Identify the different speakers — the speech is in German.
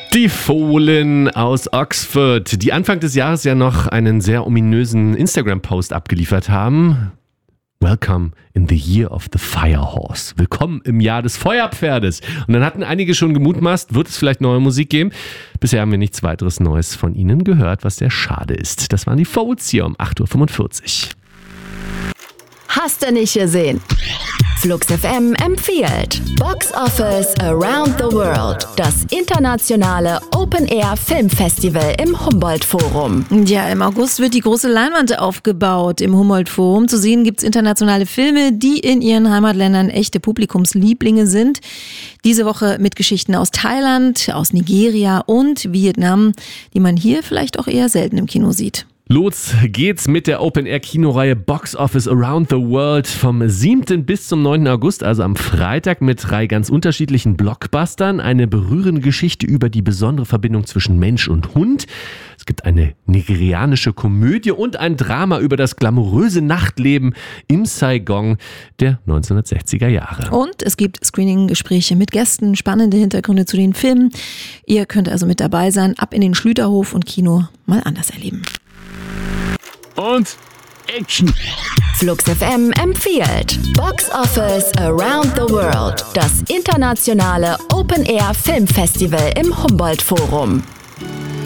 Speaker 1: Die Fohlen aus Oxford, die Anfang des Jahres ja noch einen sehr ominösen Instagram-Post abgeliefert haben. Welcome in the year of the fire horse. Willkommen im Jahr des Feuerpferdes. Und dann hatten einige schon gemutmaßt, wird es vielleicht neue Musik geben? Bisher haben wir nichts weiteres Neues von ihnen gehört, was sehr schade ist. Das waren die Fohls hier um 8.45 Uhr.
Speaker 2: Hast du nicht gesehen? Flux FM empfiehlt Box Office Around the World, das internationale Open-Air-Filmfestival im Humboldt-Forum.
Speaker 3: Ja, im August wird die große Leinwand aufgebaut im Humboldt-Forum. Zu sehen gibt's internationale Filme, die in ihren Heimatländern echte Publikumslieblinge sind. Diese Woche mit Geschichten aus Thailand, aus Nigeria und Vietnam, die man hier vielleicht auch eher selten im Kino sieht.
Speaker 1: Los geht's mit der Open-Air-Kinoreihe Box Office Around the World vom 7. bis zum 9. August, also am Freitag, mit 3 ganz unterschiedlichen Blockbustern. Eine berührende Geschichte über die besondere Verbindung zwischen Mensch und Hund. Es gibt eine nigerianische Komödie und ein Drama über das glamouröse Nachtleben im Saigon der 1960er Jahre.
Speaker 3: Und es gibt Screening-Gespräche mit Gästen, spannende Hintergründe zu den Filmen. Ihr könnt also mit dabei sein, ab in den Schlüterhof und Kino mal anders erleben.
Speaker 4: Und Action!
Speaker 2: Flux FM empfiehlt Box Office Around the World, das internationale Open-Air-Filmfestival im Humboldt-Forum.